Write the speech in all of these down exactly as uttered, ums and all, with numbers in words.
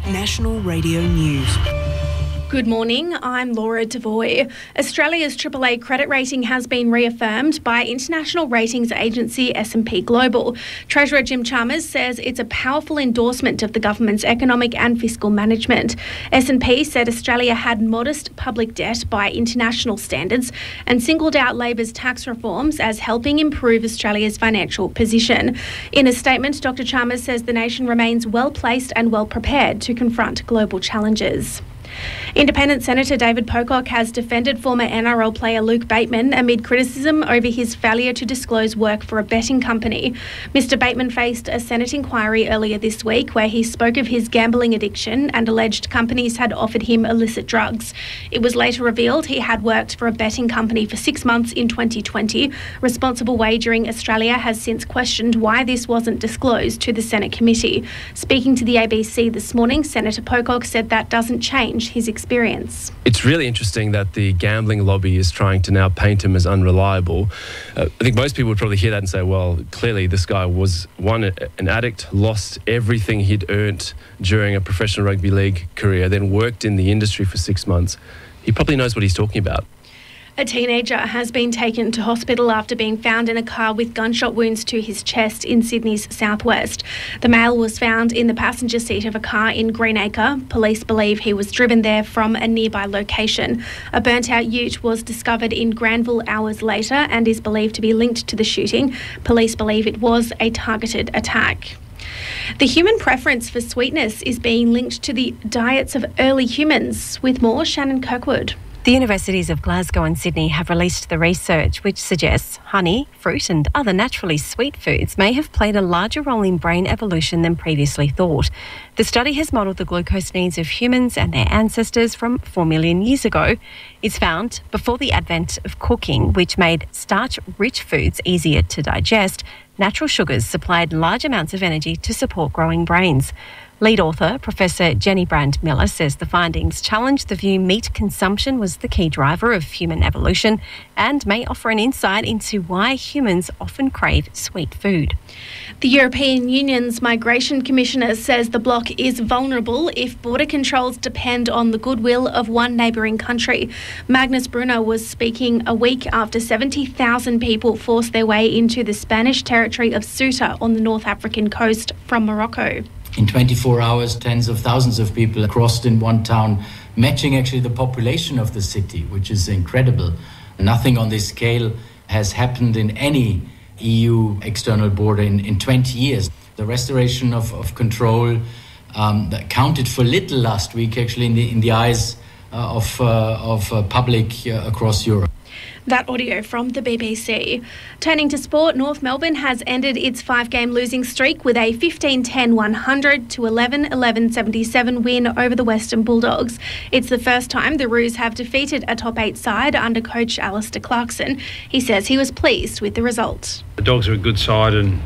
National Radio News. Good morning, I'm Laura Devoy. Australia's triple A credit rating has been reaffirmed by international ratings agency S and P Global. Treasurer Jim Chalmers says it's a powerful endorsement of the government's economic and fiscal management. S and P said Australia had modest public debt by international standards and singled out Labor's tax reforms as helping improve Australia's financial position. In a statement, Doctor Chalmers says the nation remains well placed and well prepared to confront global challenges. Independent Senator David Pocock has defended former N R L player Luke Bateman amid criticism over his failure to disclose work for a betting company. Mister Bateman faced a Senate inquiry earlier this week where he spoke of his gambling addiction and alleged companies had offered him illicit drugs. It was later revealed he had worked for a betting company for six months in twenty twenty. Responsible Wagering Australia has since questioned why this wasn't disclosed to the Senate committee. Speaking to the A B C this morning, Senator Pocock said that doesn't change his experience. It's really interesting that the gambling lobby is trying to now paint him as unreliable. Uh, I think most people would probably hear that and say, well, clearly this guy was, one, an addict, lost everything he'd earned during a professional rugby league career, then worked in the industry for six months. He probably knows what he's talking about. A teenager has been taken to hospital after being found in a car with gunshot wounds to his chest in Sydney's southwest. The male was found in the passenger seat of a car in Greenacre. Police believe he was driven there from a nearby location. A burnt-out ute was discovered in Granville hours later and is believed to be linked to the shooting. Police believe it was a targeted attack. The human preference for sweetness is being linked to the diets of early humans. With more, Shannon Kirkwood. The universities of Glasgow and Sydney have released the research which suggests honey, fruit and other naturally sweet foods may have played a larger role in brain evolution than previously thought. The study has modelled the glucose needs of humans and their ancestors from four million years ago. It's found before the advent of cooking, which made starch-rich foods easier to digest, natural sugars supplied large amounts of energy to support growing brains. Lead author, Professor Jenny Brand Miller, says the findings challenge the view meat consumption was the key driver of human evolution and may offer an insight into why humans often crave sweet food. The European Union's Migration Commissioner says the bloc is vulnerable if border controls depend on the goodwill of one neighbouring country. Magnus Brunner was speaking a week after seventy thousand people forced their way into the Spanish territory of Ceuta on the North African coast from Morocco. In twenty-four hours, tens of thousands of people crossed in one town, matching actually the population of the city, which is incredible. Nothing on this scale has happened in any E U external border in, in twenty years. The restoration of, of control um, that counted for little last week, actually, in the, in the eyes uh, of, uh, of uh, public uh, across Europe. That audio from the B B C. Turning to sport, North Melbourne has ended its five-game losing streak with a fifteen ten one hundred to eleven eleven seventy-seven win over the Western Bulldogs. It's the first time the Roos have defeated a top eight side under coach Alistair Clarkson. He says he was pleased with the result. The Dogs are a good side and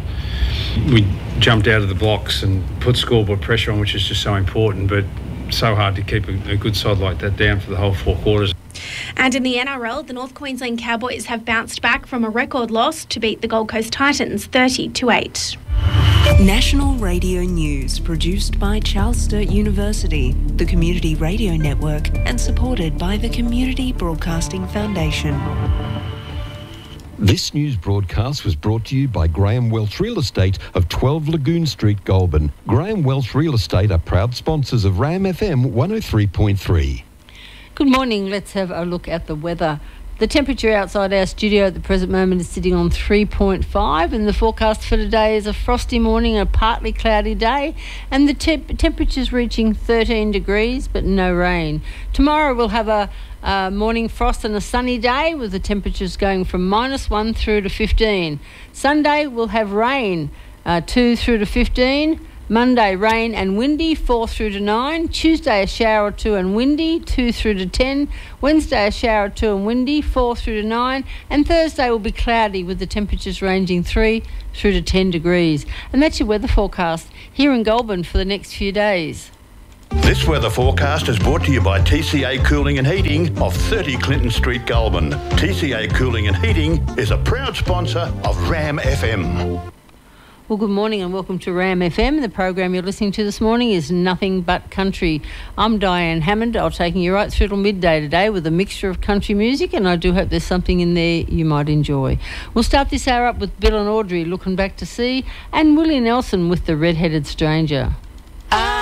we jumped out of the blocks and put scoreboard pressure on, which is just so important, but so hard to keep a, a good side like that down for the whole four quarters. And in the N R L, the North Queensland Cowboys have bounced back from a record loss to beat the Gold Coast Titans thirty to eight. National Radio News, produced by Charles Sturt University, the Community Radio Network, and supported by the Community Broadcasting Foundation. This news broadcast was brought to you by Graham Welch Real Estate of twelve Lagoon Street, Goulburn. Graham Welch Real Estate are proud sponsors of RAM F M one oh three point three. Good morning. Let's have a look at the weather. The temperature outside our studio at the present moment is sitting on three point five, and the forecast for today is a frosty morning, a partly cloudy day, and the temp- temperature's reaching thirteen degrees, but no rain. Tomorrow we'll have a uh, morning frost and a sunny day, with the temperatures going from minus one through to fifteen. Sunday we'll have rain, uh, two through to fifteen. Monday, rain and windy, four through to nine. Tuesday, a shower or two and windy, two through to ten. Wednesday, a shower or two and windy, four through to nine. And Thursday will be cloudy, with the temperatures ranging three through to ten degrees. And that's your weather forecast here in Goulburn for the next few days. This weather forecast is brought to you by T C A Cooling and Heating of thirty Clinton Street, Goulburn. T C A Cooling and Heating is a proud sponsor of RAM F M. Well, good morning and welcome to Ram F M. The program you're listening to this morning is Nothing But Country. I'm Diane Hammond. I'll taking you right through till midday today with a mixture of country music, and I do hope there's something in there you might enjoy. We'll start this hour up with Bill and Audrey, Looking Back to See, and Willie Nelson with The Red-Headed Stranger.